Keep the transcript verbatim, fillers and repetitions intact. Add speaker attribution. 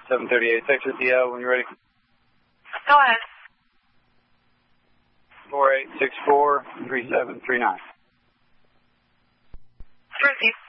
Speaker 1: seven thirty-eight, Texas D L, when you're ready.
Speaker 2: Go ahead.
Speaker 1: four eight six four, three seven three nine.
Speaker 2: Receive.